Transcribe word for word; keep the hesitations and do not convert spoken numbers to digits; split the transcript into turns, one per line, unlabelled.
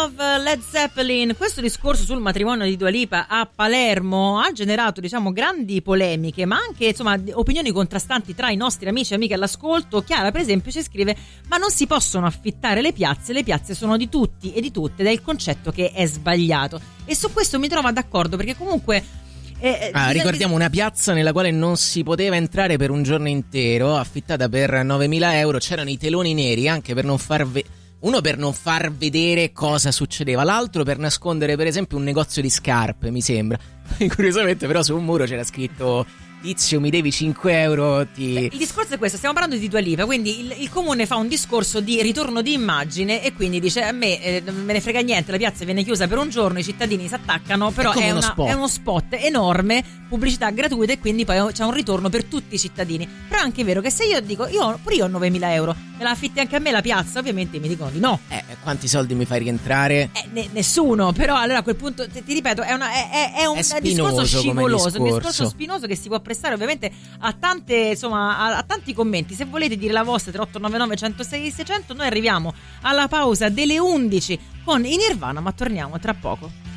Love, Led Zeppelin. Questo discorso sul matrimonio di Dua Lipa a Palermo ha generato, diciamo, grandi polemiche, ma anche, insomma, opinioni contrastanti tra i nostri amici e amiche all'ascolto. Chiara, per esempio, ci scrive: ma non si possono affittare le piazze, le piazze sono di tutti e di tutte, ed è il concetto che è sbagliato. E su questo mi trovo d'accordo, perché comunque Eh,
ah, ricordiamo una piazza nella quale non si poteva entrare per un giorno intero, affittata per novemila euro. C'erano i teloni neri anche per non far ve- uno per non far vedere cosa succedeva, l'altro per nascondere per esempio un negozio di scarpe, mi sembra. Curiosamente però su un muro c'era scritto: tizio, mi devi cinque euro, ti...
Beh, il discorso è questo, stiamo parlando di Dua Lipa, quindi il, il comune fa un discorso di ritorno di immagine e quindi dice: a me eh, non me ne frega niente, la piazza viene chiusa per un giorno, i cittadini si attaccano, però è, è,
uno,
una,
spot.
è uno spot enorme, pubblicità gratuita, e quindi poi c'è un ritorno per tutti i cittadini. Però è anche vero che se io dico, io pure io ho novemila euro, me la affitti anche a me la piazza, ovviamente mi dicono di no.
Eh, quanti soldi mi fai rientrare?
Eh, ne, nessuno, però allora a quel punto ti, ti ripeto, è, una, è, è, è un
è
discorso scivoloso,
discorso.
un discorso spinoso che si può prestare ovviamente a tante, insomma, a, a tanti commenti. Se volete dire la vostra, tre otto nove nove uno zero sei seicento. Noi arriviamo alla pausa delle undici con i Nirvana, ma torniamo tra poco.